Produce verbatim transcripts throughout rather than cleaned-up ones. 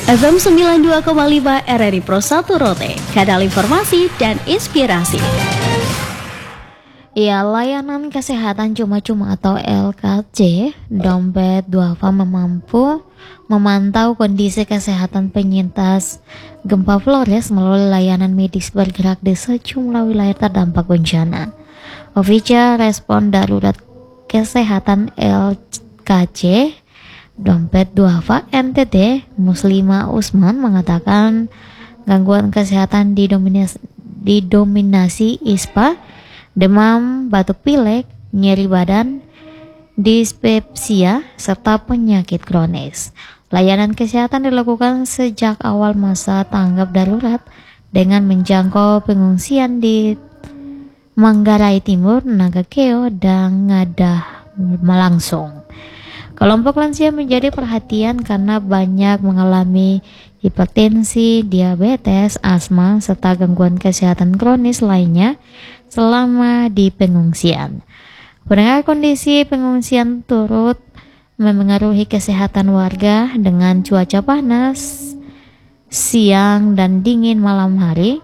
F M sembilan puluh dua koma lima R R I Pro satu Rote, kanal informasi dan inspirasi. Ya, layanan kesehatan cuma-cuma atau L K C Dompet Duafa mampu memantau kondisi kesehatan penyintas gempa Flores melalui layanan medis bergerak di sejumlah wilayah terdampak bencana. Official Respon Darurat Kesehatan L K C Dompet Duafa N T T Muslima Usman mengatakan gangguan kesehatan didominasi, didominasi ispa, demam, batuk pilek, nyeri badan, dispepsia, serta penyakit kronis. Layanan kesehatan dilakukan sejak awal masa tanggap darurat dengan menjangkau pengungsian di Manggarai Timur, Nagakeo, dan Ngadah Malangsung. Kelompok lansia menjadi perhatian karena banyak mengalami hipertensi, diabetes, asma, serta gangguan kesehatan kronis lainnya selama di pengungsian. Pendengar, kondisi pengungsian turut memengaruhi kesehatan warga dengan cuaca panas siang dan dingin malam hari,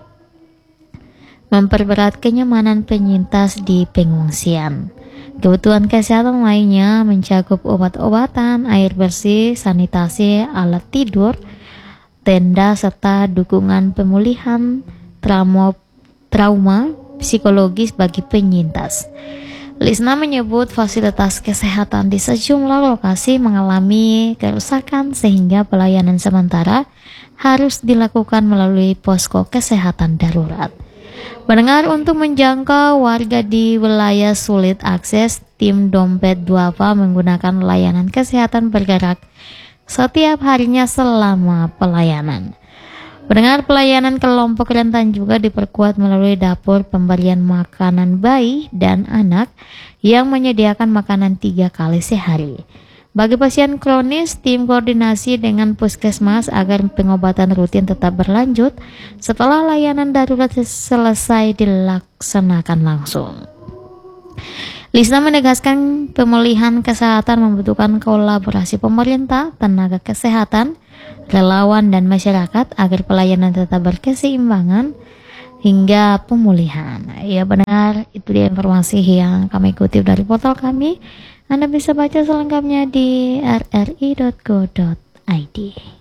memperberat kenyamanan penyintas di pengungsian. Kebutuhan kesehatan lainnya mencakup obat-obatan, air bersih, sanitasi, alat tidur, tenda, serta dukungan pemulihan trauma, trauma psikologis bagi penyintas. Lisna menyebut fasilitas kesehatan di sejumlah lokasi mengalami kerusakan sehingga pelayanan sementara harus dilakukan melalui posko kesehatan darurat. Mendengar untuk menjangkau warga di wilayah sulit akses, tim Dompet Duafa menggunakan layanan kesehatan bergerak setiap harinya selama pelayanan. Mendengar pelayanan kelompok rentan juga diperkuat melalui dapur pemberian makanan bayi dan anak yang menyediakan makanan tiga kali sehari. Bagi pasien kronis, tim koordinasi dengan puskesmas agar pengobatan rutin tetap berlanjut setelah layanan darurat selesai dilaksanakan langsung. Lisna menegaskan pemulihan kesehatan membutuhkan kolaborasi pemerintah, tenaga kesehatan, relawan, dan masyarakat agar pelayanan tetap berkeseimbangan hingga pemulihan. Ya benar, itu dia informasi yang kami kutip dari portal kami. Anda bisa baca selengkapnya di r r i dot go dot i d.